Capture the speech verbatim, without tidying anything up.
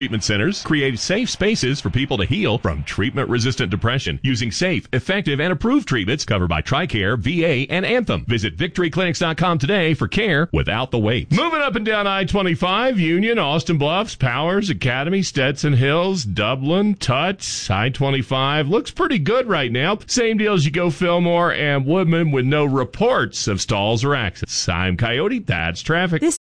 Treatment centers create safe spaces for people to heal from treatment-resistant depression using safe, effective, and approved treatments covered by TRICARE, V A, and Anthem. Visit victory clinics dot com today for care without the wait. Moving up and down I twenty-five, Union, Austin Bluffs, Powers, Academy, Stetson Hills, Dublin, Tuts, I twenty-five. Looks pretty good right now. Same deal as you go Fillmore and Woodman with no reports of stalls or accidents. I'm Coyote. That's traffic. This